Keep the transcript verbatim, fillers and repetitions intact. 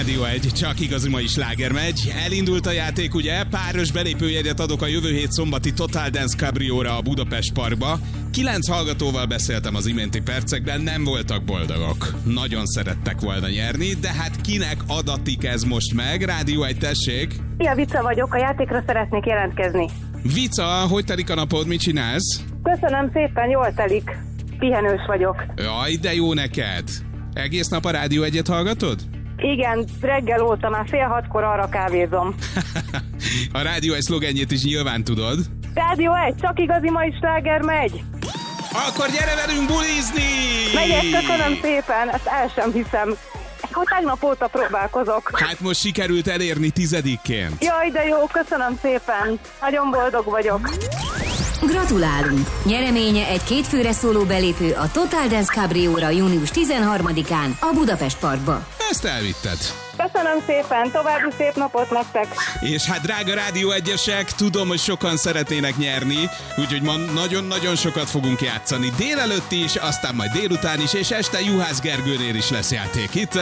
Rádió egy, csak igazi mai sláger megy. Elindult a játék, ugye? Páros belépőjegyet adok a jövő hét szombati Total Dance Cabrióra a Budapest Parkba. Kilenc hallgatóval beszéltem az iménti percekben, nem voltak boldogok. Nagyon szerettek volna nyerni, de hát kinek adatik ez most meg? Rádió egy, tessék! Szia, Vica vagyok, a játékra szeretnék jelentkezni. Vica, hogy telik a napod, mit csinálsz? Köszönöm szépen, jól telik. Pihenős vagyok. Jaj, de jó neked! Egész nap a Rádió egyet hallgatod? Igen, reggel óta, már fél hatkor arra kávézom. A Rádió egy szlogenjét is nyilván tudod. Rádió egy, csak igazi mai sláger megy. Akkor gyere velünk bulizni! Megyek, köszönöm szépen, ezt el sem hiszem. Hogy tegnap óta próbálkozok. Hát most sikerült elérni tizedikként. Jaj, de jó, köszönöm szépen. Nagyon boldog vagyok. Gratulálunk! Nyereménye egy kétfőre szóló belépő a Total Dance Cabrióra június tizenharmadikán a Budapest Parkba. Ezt elvitted. Köszönöm szépen, további szép napot nektek. És hát drága Rádió egyesek, tudom, hogy sokan szeretnének nyerni, úgyhogy ma nagyon-nagyon sokat fogunk játszani. Délelőtt is, aztán majd délután is, és este Juhász Gergőnél is lesz játék itt.